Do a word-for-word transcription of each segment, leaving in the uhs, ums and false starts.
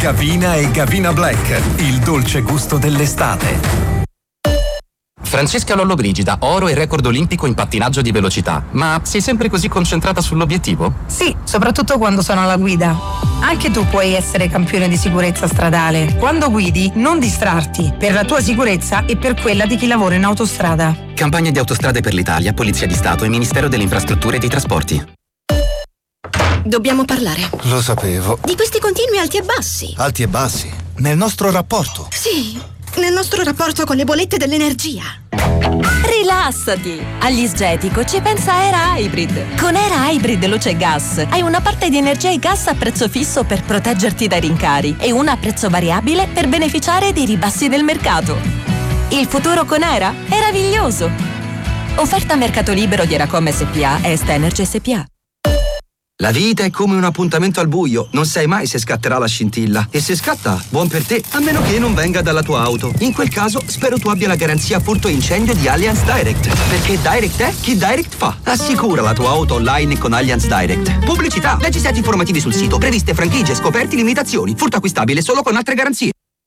Gavina e Gavina Black, il dolce gusto dell'estate. Francesca Lollobrigida, oro e record olimpico in pattinaggio di velocità. Ma sei sempre così concentrata sull'obiettivo? Sì, soprattutto quando sono alla guida. Anche tu puoi essere campione di sicurezza stradale. Quando guidi, non distrarti, per la tua sicurezza e per quella di chi lavora in autostrada. Campagna di Autostrade per l'Italia, Polizia di Stato e Ministero delle Infrastrutture e dei Trasporti. Dobbiamo parlare. Lo sapevo. Di questi continui alti e bassi. Alti e bassi? Nel nostro rapporto? Sì, nel nostro rapporto con le bollette dell'energia. Rilassati! Agli Sgetico ci pensa Era Hybrid. Con Era Hybrid Luce Gas hai una parte di energia e gas a prezzo fisso per proteggerti dai rincari e una a prezzo variabile per beneficiare dei ribassi del mercato. Il futuro con Era è meraviglioso. Offerta a mercato libero di Eracom S P A e Est Energy S P A. La vita è come un appuntamento al buio, non sai mai se scatterà la scintilla. E se scatta, buon per te, a meno che non venga dalla tua auto. In quel caso, spero tu abbia la garanzia furto e incendio di Allianz Direct. Perché Direct è chi Direct fa. Assicura la tua auto online con Allianz Direct. Pubblicità, leggi set informativi sul sito, previste franchigie, scoperti, limitazioni. Furto acquistabile solo con altre garanzie.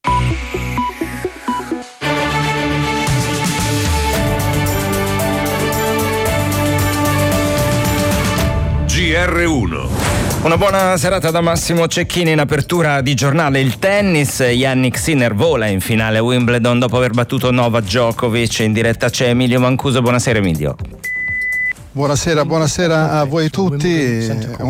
G R uno. Una buona serata da Massimo Cecchini. In apertura di giornale il tennis. Jannik Sinner vola in finale a Wimbledon dopo aver battuto Novak Djokovic. In diretta c'è Emilio Mancuso. Buonasera Emilio. Buonasera, buonasera a voi tutti.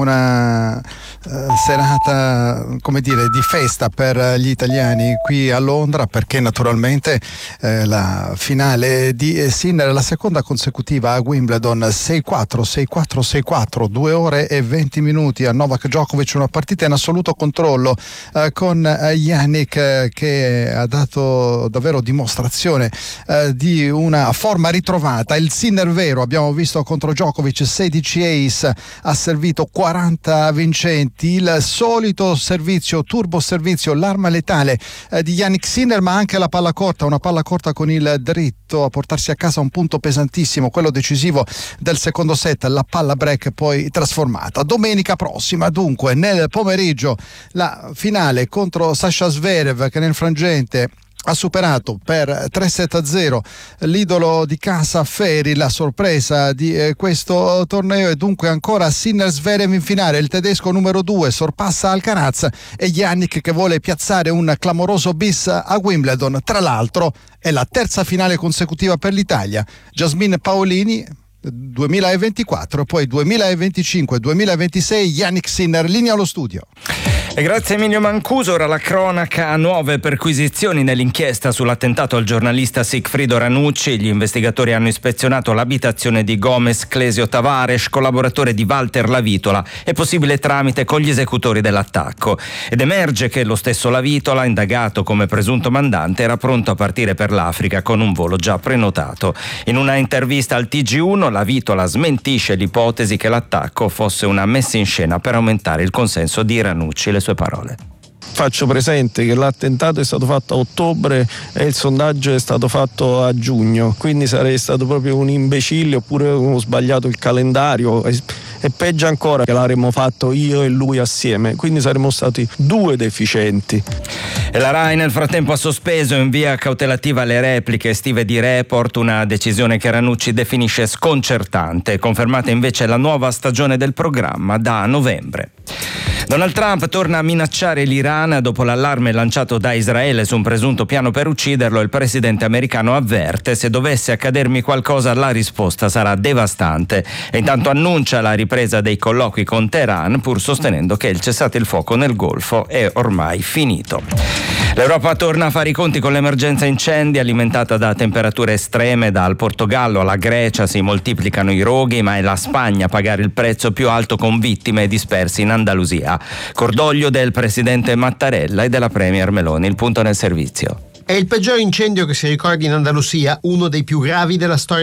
Una uh, serata, come dire, di festa per gli italiani qui a Londra, perché naturalmente eh, la finale di Sinner, la seconda consecutiva a Wimbledon, sei quattro, sei quattro, sei quattro, due ore e venti minuti a Novak Djokovic, una partita in assoluto controllo eh, con eh, Jannik eh, che ha dato davvero dimostrazione eh, di una forma ritrovata. Il Sinner vero, abbiamo visto contro Djokovic sedici ace, ha servito quaranta vincenti, il solito servizio, turbo servizio, l'arma letale eh, di Jannik Sinner, ma anche la palla corta, una palla corta con il dritto a portarsi a casa un punto pesantissimo, quello decisivo del secondo set, la palla break poi trasformata. Domenica prossima dunque nel pomeriggio la finale contro Sasha Zverev, che nel frangente ha superato per tre sette a zero l'idolo di casa Ferri, la sorpresa di eh, questo torneo, e dunque ancora Sinner Zverev in finale. Il tedesco numero due sorpassa Alcaraz e Jannik che vuole piazzare un clamoroso bis a Wimbledon. Tra l'altro è la terza finale consecutiva per l'Italia. Jasmine Paolini duemilaventiquattro, poi duemilaventicinque duemilaventisei, Jannik Sinner, linea allo studio. E grazie Emilio Mancuso. Ora la cronaca. Nuove perquisizioni nell'inchiesta sull'attentato al giornalista Sigfrido Ranucci. Gli investigatori hanno ispezionato l'abitazione di Gomez Clesio Tavares, collaboratore di Walter Lavitola e possibile tramite con gli esecutori dell'attacco. Ed emerge che lo stesso Lavitola, indagato come presunto mandante, era pronto a partire per l'Africa con un volo già prenotato. In una intervista al T G uno, Lavitola smentisce l'ipotesi che l'attacco fosse una messa in scena per aumentare il consenso di Ranucci. Le sue parole. Faccio presente che l'attentato è stato fatto a ottobre e il sondaggio è stato fatto a giugno, quindi sarei stato proprio un imbecille oppure ho sbagliato il calendario, e, e peggio ancora che l'avremmo fatto io e lui assieme, quindi saremmo stati due deficienti. E la Rai nel frattempo ha sospeso in via cautelativa le repliche estive di Report, una decisione che Ranucci definisce sconcertante, confermata invece la nuova stagione del programma da novembre. Donald Trump torna a minacciare l'Iran dopo l'allarme lanciato da Israele su un presunto piano per ucciderlo. Il presidente americano avverte: se dovesse accadermi qualcosa la risposta sarà devastante, e intanto annuncia la ripresa dei colloqui con Teheran, pur sostenendo che il cessate il fuoco nel Golfo è ormai finito. L'Europa torna a fare i conti con l'emergenza incendi alimentata da temperature estreme. Dal Portogallo alla Grecia si moltiplicano i roghi, ma è la Spagna a pagare il prezzo più alto, con vittime dispersi in Andalusia. Cordoglio del presidente Mattarella e della premier Meloni. Il punto nel servizio. È il peggior incendio che si ricordi in Andalusia, uno dei più gravi della storia